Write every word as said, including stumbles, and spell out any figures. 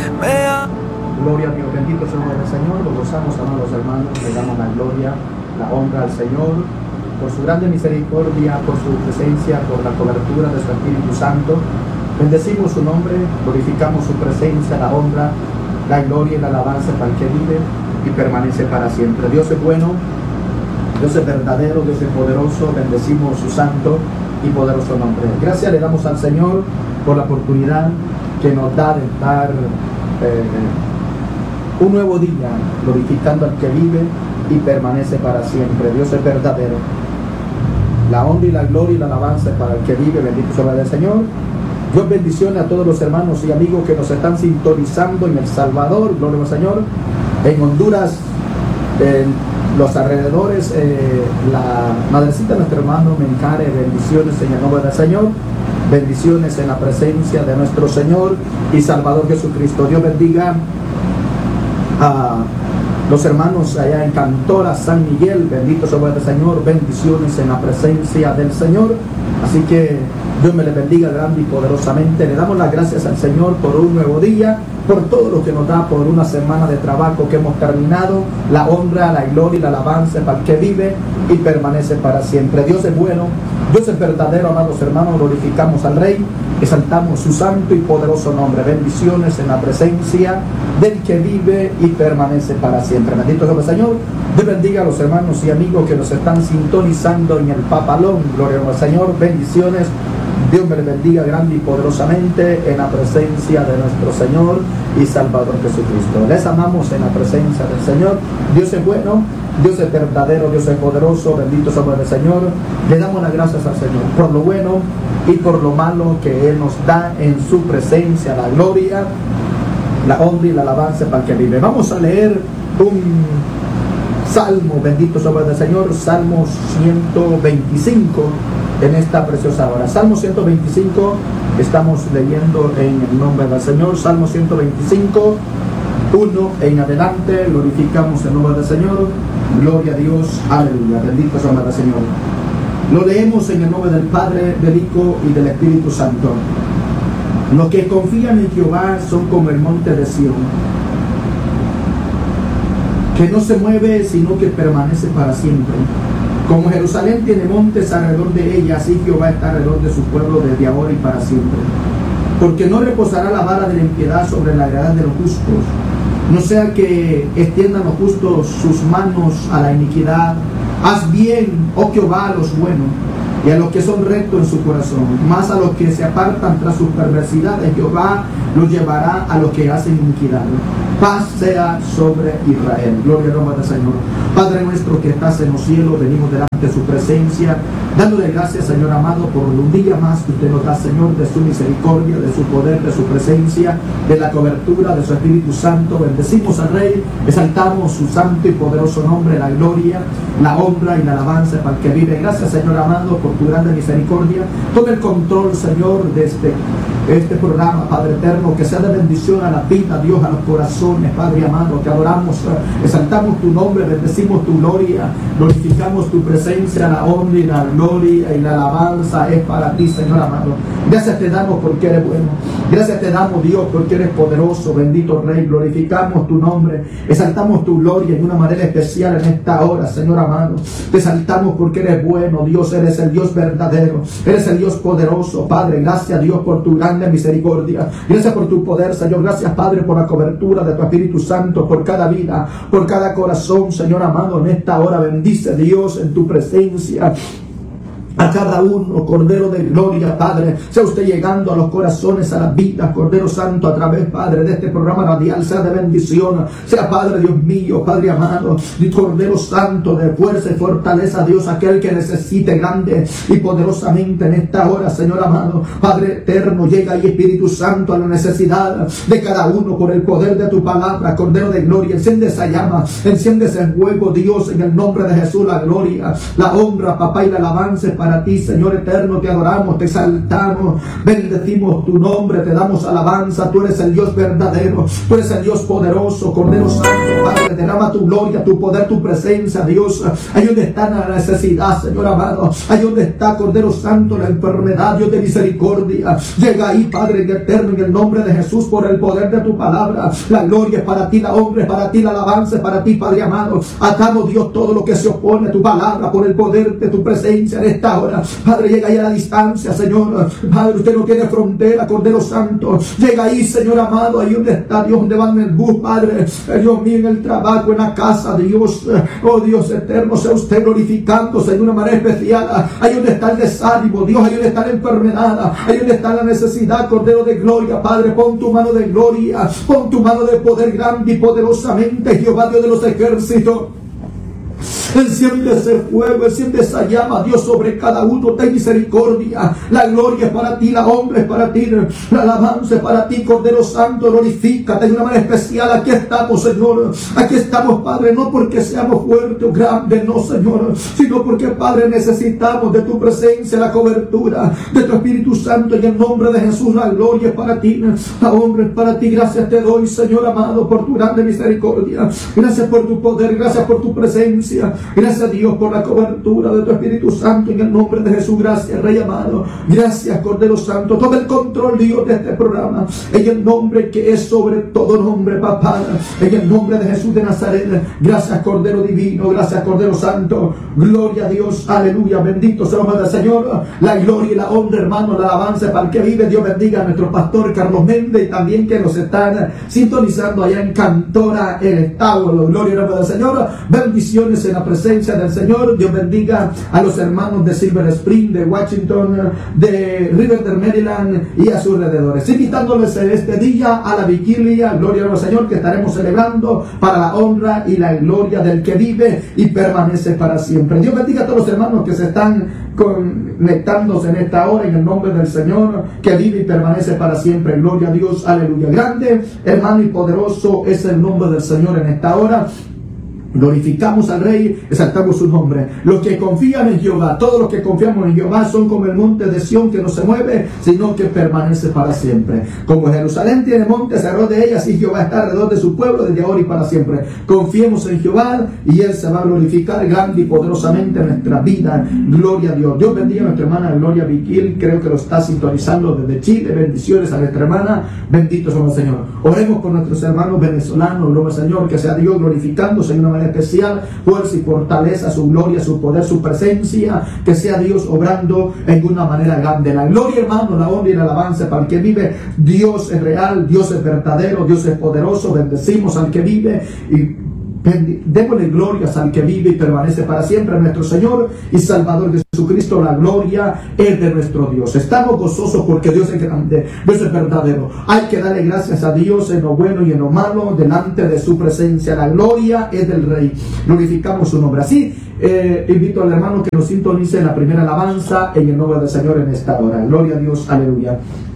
Gloria a Dios, bendito sea el nombre del Señor. Lo gozamos, amados hermanos, le damos la gloria, la honra al Señor por su grande misericordia, por su presencia, por la cobertura de su Espíritu Santo. Bendecimos su nombre, glorificamos su presencia, la honra, la gloria y la alabanza para el que vive y permanece para siempre. Dios es bueno, Dios es verdadero, Dios es poderoso. Bendecimos su santo y poderoso nombre. Gracias le damos al Señor por la oportunidad que nos da de estar eh, un nuevo día glorificando al que vive y permanece para siempre. Dios es verdadero. La honra y la gloria y la alabanza para el que vive. Bendito sea el Señor. Dios bendiciones a todos los hermanos y amigos que nos están sintonizando en El Salvador, gloria al Señor, en Honduras, en los alrededores, eh, la madrecita de nuestro hermano Mencare, bendiciones en el nombre del Señor, bendiciones en la presencia de nuestro Señor y Salvador Jesucristo. Dios bendiga a los hermanos allá en Cantora, San Miguel, bendito sea el Señor, bendiciones en la presencia del Señor. Así que Dios me les bendiga grande y poderosamente. Le damos las gracias al Señor por un nuevo día, por todo lo que nos da, por una semana de trabajo que hemos terminado. La honra, la gloria y la alabanza para el que vive y permanece para siempre. Dios es bueno, Dios es verdadero, amados hermanos. Glorificamos al Rey, exaltamos su santo y poderoso nombre. Bendiciones en la presencia del que vive y permanece para siempre. Bendito sea el Señor. Dios bendiga a los hermanos y amigos que nos están sintonizando en el Papalón. Gloria al Señor. Bendiciones. Dios me le bendiga grande y poderosamente en la presencia de nuestro Señor y Salvador Jesucristo. Les amamos en la presencia del Señor. Dios es bueno, Dios es verdadero, Dios es poderoso. Bendito sea el Señor. Le damos las gracias al Señor por lo bueno y por lo malo que Él nos da en su presencia. La gloria, la honra y la alabanza para el que vive. Vamos a leer un salmo, bendito sea el Señor, Salmo ciento veinticinco. En esta preciosa hora, Salmo ciento veinticinco, estamos leyendo en el nombre del Señor. Salmo ciento veinticinco, uno en adelante, glorificamos el nombre del Señor. Gloria a Dios, aleluya, bendito sea el nombre del Señor. Lo leemos en el nombre del Padre, del Hijo y del Espíritu Santo. Los que confían en Jehová son como el monte de Sión, que no se mueve, sino que permanece para siempre. Como Jerusalén tiene montes alrededor de ella, así Jehová está alrededor de su pueblo desde ahora y para siempre. Porque no reposará la vara de la impiedad sobre la heredad de los justos, no sea que extiendan los justos sus manos a la iniquidad. Haz bien, oh Jehová, a los buenos, y a los que son rectos en su corazón. Más a los que se apartan tras sus perversidades, Jehová los llevará a los que hacen iniquidad. Paz sea sobre Israel. Gloria al nombre del Señor. Padre nuestro que estás en los cielos, venimos delante de su presencia, dándole gracias, Señor amado, por un día más que usted nos da, Señor, de su misericordia, de su poder, de su presencia, de la cobertura de su Espíritu Santo. Bendecimos al Rey, exaltamos su santo y poderoso nombre, la gloria, la honra y la alabanza para el que vive. Gracias, Señor amado, por tu grande misericordia. Toma el control, Señor, de este, este programa, Padre eterno, que sea de bendición a la vida, Dios, a los corazones, Padre amado. Te adoramos, exaltamos tu nombre, bendecimos tu gloria, glorificamos tu presencia. La honra y la gloria y la alabanza es para ti, Señor amado. Gracias te damos porque eres bueno. Gracias te damos, Dios, porque eres poderoso. Bendito Rey, glorificamos tu nombre, exaltamos tu gloria en una manera especial en esta hora, Señor amado. Te exaltamos porque eres bueno, Dios. Eres el Dios verdadero, eres el Dios poderoso, Padre. Gracias, Dios, por tu grande misericordia. Gracias por tu poder, Señor. Gracias, Padre, por la cobertura de tu Espíritu Santo, por cada vida, por cada corazón, Señor amado. En esta hora bendice, Dios, en tu presencia a cada uno, Cordero de gloria, Padre. Sea usted llegando a los corazones, a las vidas, Cordero Santo, a través, Padre, de este programa radial. Sea de bendición, sea, Padre, Dios mío, Padre amado, Cordero Santo, de fuerza y fortaleza, Dios, aquel que necesite grande y poderosamente en esta hora, Señor amado. Padre eterno, llega ahí, Espíritu Santo, a la necesidad de cada uno por el poder de tu palabra, Cordero de gloria. Enciende esa llama, enciende ese fuego, Dios, en el nombre de Jesús. La gloria, la honra, papá, y la alabanza para para ti, Señor eterno. Te adoramos, te exaltamos, bendecimos tu nombre, te damos alabanza. Tú eres el Dios verdadero, tú eres el Dios poderoso, Cordero Santo, Padre. Derrama tu gloria, tu poder, tu presencia, Dios. Ahí donde está la necesidad, Señor amado, ahí donde está, Cordero Santo, la enfermedad, Dios de misericordia, llega ahí, Padre eterno, en el nombre de Jesús, por el poder de tu palabra. La gloria es para ti, la honra es para ti, la alabanza es para ti, Padre amado. Atamos, Dios, todo lo que se opone a tu palabra por el poder de tu presencia en esta hora. Padre, llega ahí a la distancia, Señor. Padre, usted no tiene frontera, Cordero Santo. Llega ahí, Señor amado, ahí donde está, Dios, donde van en el bus, Padre, Dios mío, en el trabajo, en la casa, Dios. Oh Dios eterno, sea usted glorificándose de una manera especial. Ahí donde está el desánimo, Dios, ahí donde está la enfermedad, ahí donde está la necesidad, Cordero de gloria, Padre, pon tu mano de gloria, pon tu mano de poder grande y poderosamente, Jehová Dios de los ejércitos. Enciende ese fuego, enciende esa llama, Dios, sobre cada uno. Ten misericordia. La gloria es para ti, la honra es para ti, la alabanza es para ti, Cordero Santo. Glorifícate de una manera especial. Aquí estamos, Señor. Aquí estamos, Padre, no porque seamos fuertes o grandes, no, Señor, sino porque, Padre, necesitamos de tu presencia, la cobertura de tu Espíritu Santo. En el nombre de Jesús, la gloria es para ti, la honra es para ti. Gracias te doy, Señor amado, por tu grande misericordia. Gracias por tu poder, gracias por tu presencia. Gracias, Dios, por la cobertura de tu Espíritu Santo. En el nombre de Jesús, gracias, Rey amado. Gracias, Cordero Santo. Toma el control, Dios, de este programa. En el nombre que es sobre todo nombre, papá. En el nombre de Jesús de Nazaret. Gracias, Cordero Divino. Gracias, Cordero Santo. Gloria a Dios. Aleluya. Bendito sea el nombre del Señor. La gloria y la honra, hermano, la alabanza para el que vive. Dios bendiga a nuestro pastor Carlos Méndez y también que nos están sintonizando allá en Cantora, el Estábulo. Gloria al nombre del Señor. Bendiciones en la presencia del Señor. Dios bendiga a los hermanos de Silver Spring, de Washington, de Riverdale, Maryland y a sus alrededores, invitándoles en este día a la vigilia, gloria al Señor, que estaremos celebrando para la honra y la gloria del que vive y permanece para siempre. Dios bendiga a todos los hermanos que se están conectándose en esta hora, en el nombre del Señor que vive y permanece para siempre. Gloria a Dios, aleluya. Grande, hermano, y poderoso es el nombre del Señor en esta hora. Glorificamos al Rey, exaltamos su nombre. Los que confían en Jehová, todos los que confiamos en Jehová son como el monte de Sión, que no se mueve, sino que permanece para siempre. Como Jerusalén tiene montes alrededor de ella, así Jehová está alrededor de su pueblo desde ahora y para siempre. Confiemos en Jehová y Él se va a glorificar grande y poderosamente en nuestra vida. Gloria a Dios. Dios bendiga a nuestra hermana Gloria Viquil, creo que lo está sintonizando desde Chile. Bendiciones a nuestra hermana. Bendito sea el Señor. Oremos por nuestros hermanos venezolanos, gloria al Señor, que sea Dios glorificándose en una manera especial, fuerza y fortaleza, su gloria, su poder, su presencia, que sea Dios obrando en una manera grande. La gloria, hermano, la honra y la alabanza para el que vive. Dios es real, Dios es verdadero, Dios es poderoso. Bendecimos al que vive y démosle glorias al que vive y permanece para siempre, a nuestro Señor y Salvador Jesucristo. La gloria es de nuestro Dios. Estamos gozosos porque Dios es grande, Dios es verdadero. Hay que darle gracias a Dios en lo bueno y en lo malo, delante de su presencia. La gloria es del Rey. Glorificamos su nombre. Así eh, invito al hermano que nos sintonice en la primera alabanza en el nombre del Señor en esta hora. Gloria a Dios, aleluya.